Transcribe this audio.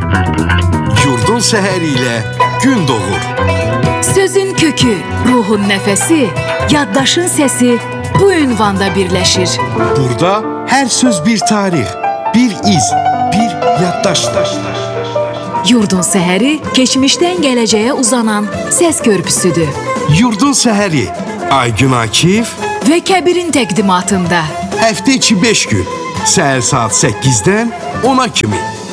Yurdun səhəri ilə gün doğur. Sözün kökü, ruhun nəfəsi, yaddaşın səsi bu ünvanda birləşir. Burada hər söz bir tarix, bir iz, bir yaddaş. Yurdun səhəri keçmişdən gələcəyə uzanan səs körpüsüdür. Yurdun səhəri Aygün Akif Və Kəbirin təqdimatında. həftə içi 5 gün, səhər saat 8-dən 10-a kimi.